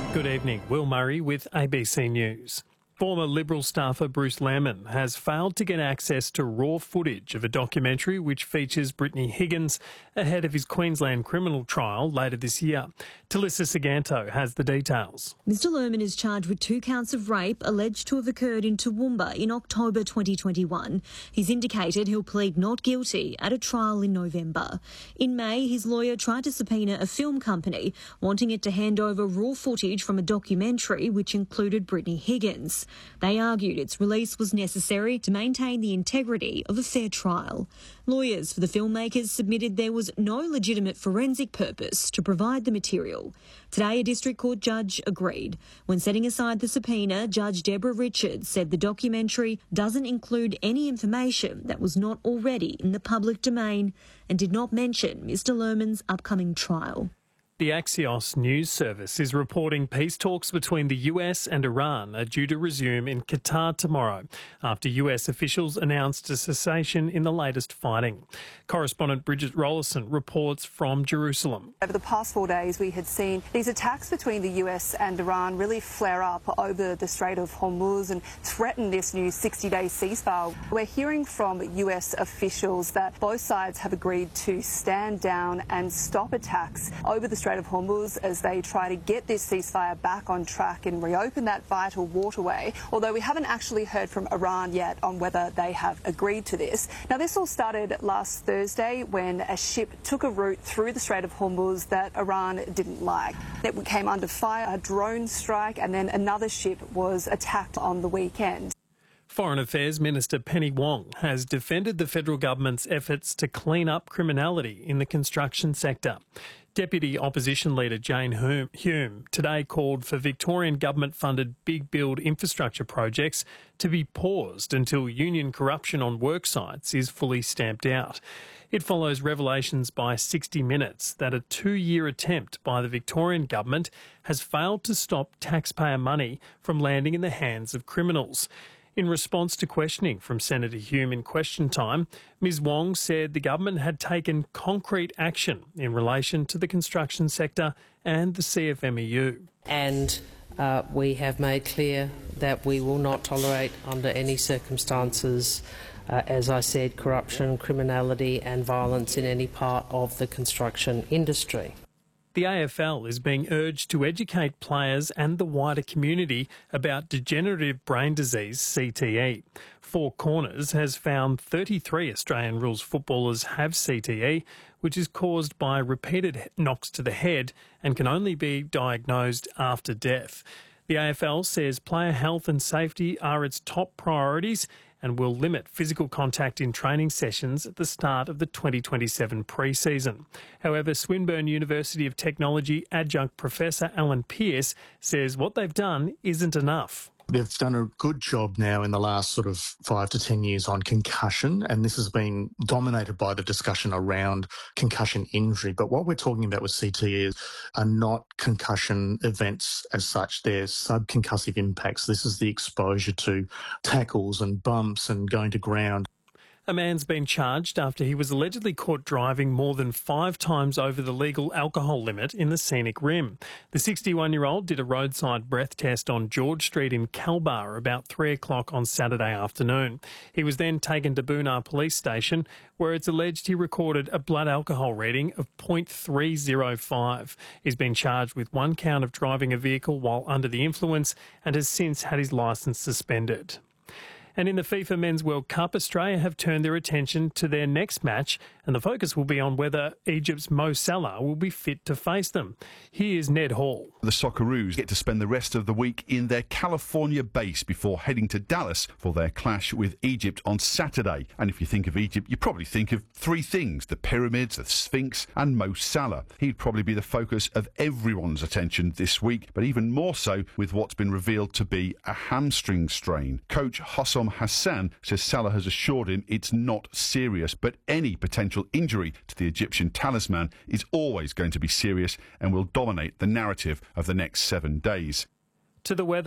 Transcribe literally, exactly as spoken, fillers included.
Good evening. Will Murray with A B C News. Former Liberal staffer Bruce Lemon has failed to get access to raw footage of a documentary which features Brittany Higgins ahead of his Queensland criminal trial later this year. Talissa Saganto has the details. Mr Lerman is charged with two counts of rape alleged to have occurred in Toowoomba in October twenty twenty-one. He's indicated he'll plead not guilty at a trial in November. In May, his lawyer tried to subpoena a film company, wanting it to hand over raw footage from a documentary which included Brittany Higgins. They argued its release was necessary to maintain the integrity of a fair trial. Lawyers for the filmmakers submitted there was no legitimate forensic purpose to provide the material. Today, a district court judge agreed. When setting aside the subpoena, Judge Deborah Richards said the documentary doesn't include any information that was not already in the public domain and did not mention Mr Lerman's upcoming trial. The Axios news service is reporting peace talks between the U S and Iran are due to resume in Qatar tomorrow after U S officials announced a cessation in the latest fighting. Correspondent Bridget Rollison reports from Jerusalem. Over the past four days, we had seen these attacks between the U S and Iran really flare up over the Strait of Hormuz and threaten this new sixty-day ceasefire. We're hearing from U S officials that both sides have agreed to stand down and stop attacks over the Strait of Hormuz as they try to get this ceasefire back on track and reopen that vital waterway, although we haven't actually heard from Iran yet on whether they have agreed to this. Now, this all started last Thursday when a ship took a route through the Strait of Hormuz that Iran didn't like. It came under fire, a drone strike, and then another ship was attacked on the weekend. Foreign Affairs Minister Penny Wong has defended the federal government's efforts to clean up criminality in the construction sector. Deputy Opposition Leader Jane Hume today called for Victorian government-funded big build infrastructure projects to be paused until union corruption on work sites is fully stamped out. It follows revelations by sixty minutes that a two-year attempt by the Victorian government has failed to stop taxpayer money from landing in the hands of criminals. In response to questioning from Senator Hume in question time, Ms Wong said the government had taken concrete action in relation to the construction sector and the C F M E U. And uh, we have made clear that we will not tolerate under any circumstances, uh, as I said, corruption, criminality and violence in any part of the construction industry. The A F L is being urged to educate players and the wider community about degenerative brain disease, C T E. Four Corners has found thirty-three Australian rules footballers have C T E, which is caused by repeated knocks to the head and can only be diagnosed after death. The A F L says player health and safety are its top priorities and will limit physical contact in training sessions at the start of the twenty twenty-seven pre-season. However, Swinburne University of Technology adjunct Professor Alan Pearce says what they've done isn't enough. They've done a good job now in the last sort of five to ten years on concussion, and this has been dominated by the discussion around concussion injury. But what we're talking about with C T E are not concussion events as such. They're subconcussive impacts. This is the exposure to tackles and bumps and going to ground. A man's been charged after he was allegedly caught driving more than five times over the legal alcohol limit in the Scenic Rim. The sixty-one-year-old did a roadside breath test on George Street in Kalbar about three o'clock on Saturday afternoon. He was then taken to Boonar Police Station, where it's alleged he recorded a blood alcohol reading of point three oh five. He's been charged with one count of driving a vehicle while under the influence and has since had his licence suspended. And in the FIFA Men's World Cup, Australia have turned their attention to their next match, and the focus will be on whether Egypt's Mo Salah will be fit to face them. Here's Ned Hall. The Socceroos get to spend the rest of the week in their California base before heading to Dallas for their clash with Egypt on Saturday. And if you think of Egypt, you probably think of three things: the pyramids, the Sphinx and Mo Salah. He'd probably be the focus of everyone's attention this week, but even more so with what's been revealed to be a hamstring strain. Coach Hossam Hassan says Salah has assured him it's not serious, but any potential injury to the Egyptian talisman is always going to be serious and will dominate the narrative of the next seven days. To the weather.